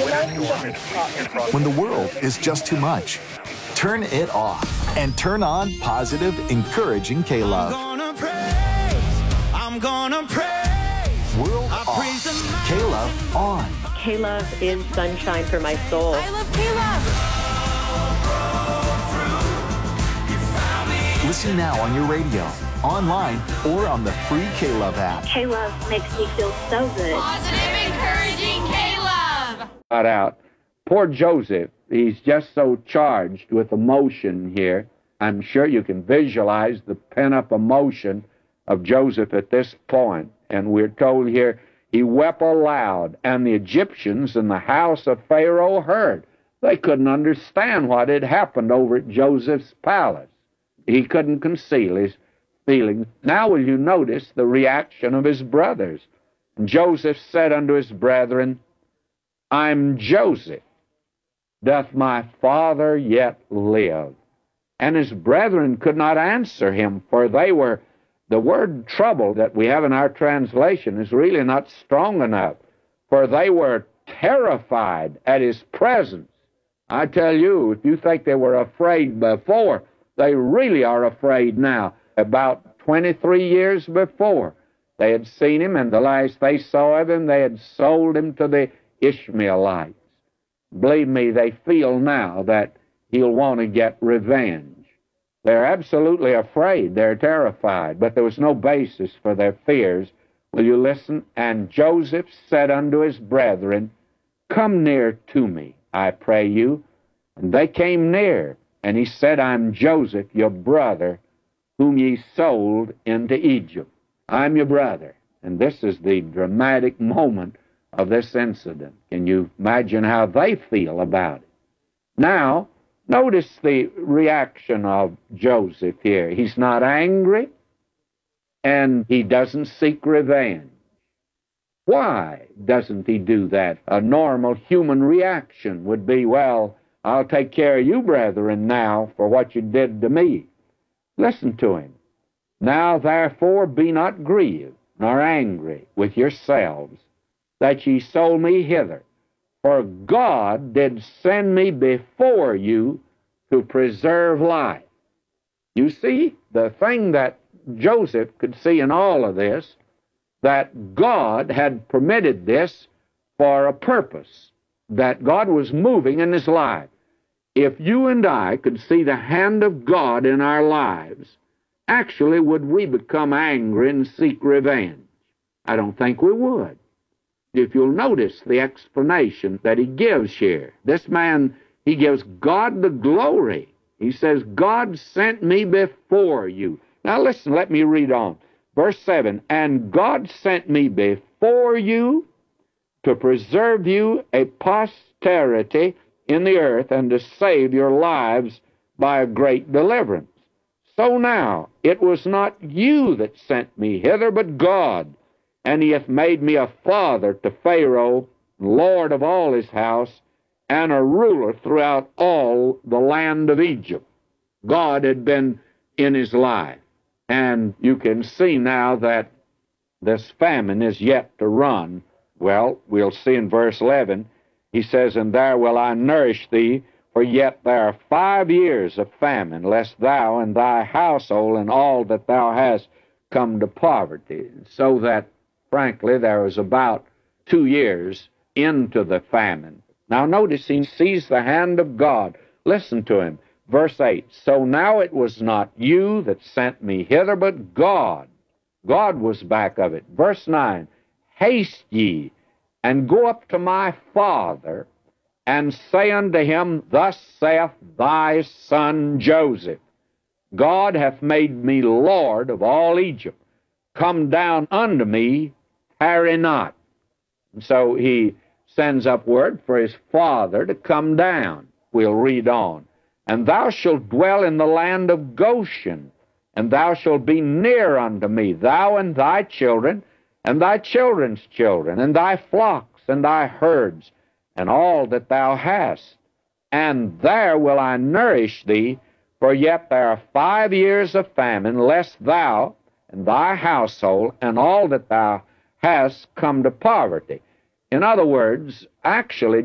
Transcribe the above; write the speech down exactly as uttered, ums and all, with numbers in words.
When the world is just too much, turn it off and turn on positive, encouraging K-Love. I'm gonna praise, I'm gonna praise. World off, K-Love on. K-Love is sunshine for my soul. I love K-Love. Listen now on your radio, online, or on the free K-Love app. K-Love makes me feel so good. Positive, encouraging K-Love. Got out. Poor Joseph, he's just so charged with emotion here. I'm sure you can visualize the pent-up emotion of Joseph at this point. And we're told here, he wept aloud, and the Egyptians in the house of Pharaoh heard. They couldn't understand what had happened over at Joseph's palace. He couldn't conceal his feelings. Now will you notice the reaction of his brothers? And Joseph said unto his brethren, I'm Joseph. Doth my father yet live? And his brethren could not answer him, for they were, the word trouble that we have in our translation is really not strong enough, for they were terrified at his presence. I tell you, if you think they were afraid before, they really are afraid now. About twenty-three years before, they had seen him, and the last they saw of him, they had sold him to the Ishmaelites. Believe me, they feel now that he'll want to get revenge. They're absolutely afraid. They're terrified, but there was no basis for their fears. Will you listen? And Joseph said unto his brethren, Come near to me, I pray you. And they came near. And he said, I'm Joseph, your brother, whom ye sold into Egypt. I'm your brother. And this is the dramatic moment of this incident. Can you imagine how they feel about it? Now, notice the reaction of Joseph here. He's not angry, and he doesn't seek revenge. Why doesn't he do that? A normal human reaction would be, well, I'll take care of you, brethren, now for what you did to me. Listen to him. Now, therefore, be not grieved, nor angry with yourselves, that ye sold me hither. For God did send me before you to preserve life. You see, the thing that Joseph could see in all of this, that God had permitted this for a purpose, that God was moving in his life. If you and I could see the hand of God in our lives, actually, would we become angry and seek revenge? I don't think we would. If you'll notice the explanation that he gives here, this man, he gives God the glory. He says, God sent me before you. Now listen, let me read on. Verse seven, and God sent me before you to preserve you a posterity in the earth, and to save your lives by a great deliverance. So now it was not you that sent me hither, but God, and he hath made me a father to Pharaoh, lord of all his house, and a ruler throughout all the land of Egypt. God had been in his life, and you can see now that this famine is yet to run. Well, we'll see in verse eleven, he says, And there will I nourish thee, for yet there are five years of famine, lest thou and thy household and all that thou hast come to poverty. So that, frankly, there was about two years into the famine. Now notice he sees the hand of God. Listen to him. Verse eight, So now it was not you that sent me hither, but God. God was back of it. Verse nine, Haste ye, and go up to my father, and say unto him, Thus saith thy son Joseph, God hath made me Lord of all Egypt. Come down unto me, tarry not. And so he sends up word for his father to come down. We'll read on. And thou shalt dwell in the land of Goshen, and thou shalt be near unto me, thou and thy children, and thy children's children, and thy flocks, and thy herds, and all that thou hast. And there will I nourish thee, for yet there are five years of famine, lest thou and thy household and all that thou hast come to poverty. In other words, actually,